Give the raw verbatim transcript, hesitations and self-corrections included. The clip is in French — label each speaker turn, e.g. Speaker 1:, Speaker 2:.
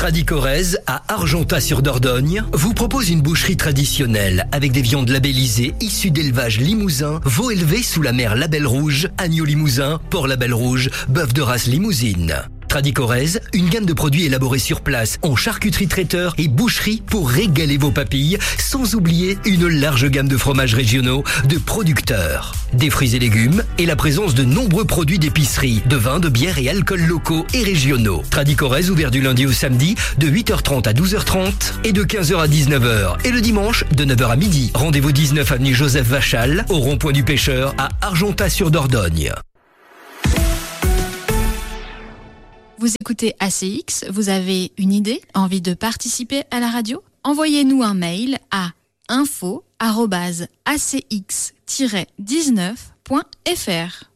Speaker 1: Tradicorez, à Argentat-sur-Dordogne, vous propose une boucherie traditionnelle avec des viandes labellisées issues d'élevage limousin, veaux élevés sous la mer Label Rouge, agneau limousin, porc Label Rouge, bœuf de race limousine. Tradicorez, une gamme de produits élaborés sur place en charcuterie traiteur et boucherie pour régaler vos papilles, sans oublier une large gamme de fromages régionaux de producteurs. Des fruits et légumes et la présence de nombreux produits d'épicerie, de vins, de bières et alcools locaux et régionaux. Tradicorez ouvert du lundi au samedi de huit heures trente à douze heures trente et de quinze heures à dix-neuf heures et le dimanche de neuf heures à midi. Rendez-vous dix-neuf avenue Joseph Vachal au rond-point du Pêcheur à Argentat-sur-Dordogne.
Speaker 2: Vous écoutez A C X, vous avez une idée, envie de participer à la radio ? Envoyez-nous un mail à info arobase a c x tiret dix-neuf point f r.